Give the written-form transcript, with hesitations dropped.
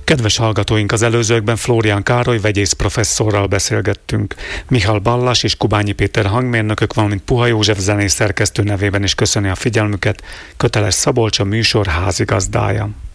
Kedves hallgatóink, az előzőkben Flórián Károly vegyész professzorral beszélgettünk. Mihály Ballas és Kubányi Péter hangmérnökök, valamint Puha József zenész szerkesztő nevében is köszöni a figyelmüket. Köteles Szabolcs, a műsor házigazdája.